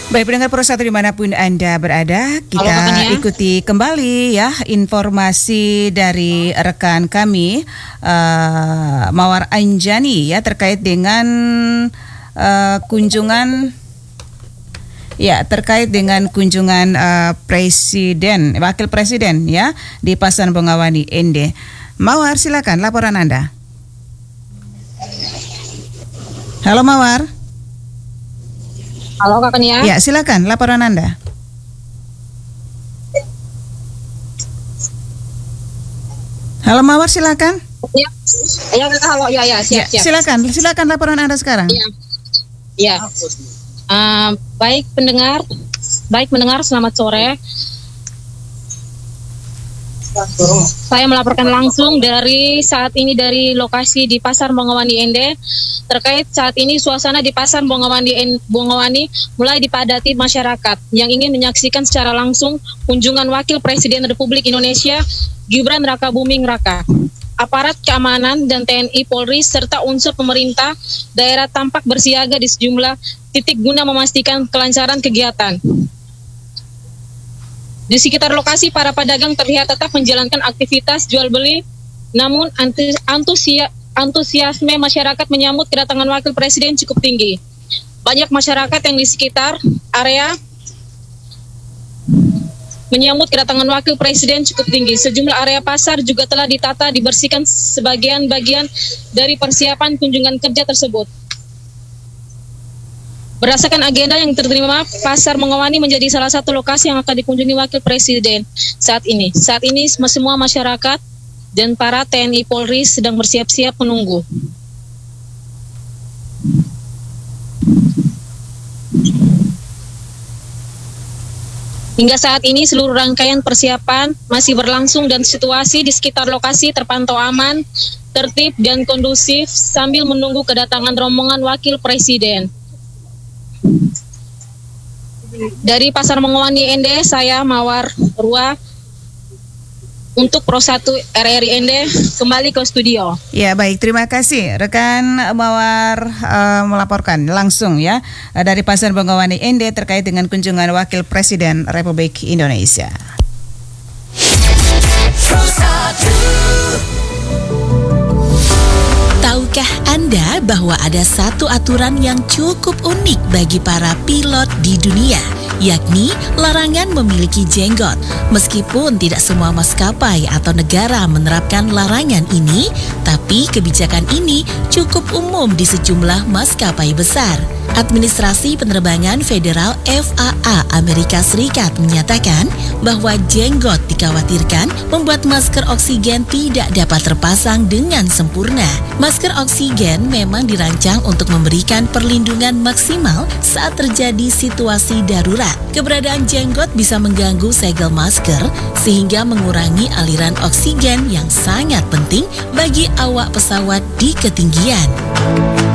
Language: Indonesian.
Baik pendengar Pro 1 dimanapun Anda berada, kita ikuti kembali ya informasi dari rekan kami Mawar Anjani ya terkait dengan kunjungan presiden, wakil presiden ya di Pasar Bongawani Ende. Mawar, silakan laporan Anda. Halo Mawar. Halo Kak Nia. Ya, silakan laporan Anda. Halo Mawar, silakan. Ya, halo. Ya, siap. Silakan laporan Anda sekarang. Ya. Baik mendengar, selamat sore. Saya melaporkan langsung dari saat ini dari lokasi di Pasar Bongawani Ende. Terkait saat ini suasana di Pasar Bongawani mulai dipadati masyarakat yang ingin menyaksikan secara langsung kunjungan Wakil Presiden Republik Indonesia Gibran Rakabuming Raka. Aparat keamanan dan TNI Polri serta unsur pemerintah daerah tampak bersiaga di sejumlah titik guna memastikan kelancaran kegiatan. Di sekitar lokasi, para pedagang terlihat tetap menjalankan aktivitas jual beli, namun antusiasme masyarakat menyambut kedatangan Wakil Presiden cukup tinggi. Banyak masyarakat yang di sekitar area menyambut kedatangan Wakil Presiden cukup tinggi. Sejumlah area pasar juga telah ditata, dibersihkan sebagian bagian dari persiapan kunjungan kerja tersebut. Berdasarkan agenda yang terterima, Pasar Bongawani menjadi salah satu lokasi yang akan dikunjungi Wakil Presiden saat ini. Saat ini semua masyarakat dan para TNI Polri sedang bersiap-siap menunggu. Hingga saat ini seluruh rangkaian persiapan masih berlangsung dan situasi di sekitar lokasi terpantau aman, tertib dan kondusif sambil menunggu kedatangan rombongan Wakil Presiden. Dari Pasar Bongawani Ende, saya Mawar Rua untuk Pro 1 RRI Ende kembali ke studio. Ya, baik, terima kasih rekan Mawar melaporkan langsung ya dari Pasar Bongawani Ende terkait dengan kunjungan Wakil Presiden Republik Indonesia. Pro 1. Tahukah Anda bahwa ada satu aturan yang cukup unik bagi para pilot di dunia, yakni larangan memiliki jenggot. Meskipun tidak semua maskapai atau negara menerapkan larangan ini, tapi kebijakan ini cukup umum di sejumlah maskapai besar. Administrasi Penerbangan Federal FAA Amerika Serikat menyatakan bahwa jenggot dikhawatirkan membuat masker oksigen tidak dapat terpasang dengan sempurna. Masker oksigen memang dirancang untuk memberikan perlindungan maksimal saat terjadi situasi darurat. Keberadaan jenggot bisa mengganggu segel masker sehingga mengurangi aliran oksigen yang sangat penting bagi awak pesawat di ketinggian.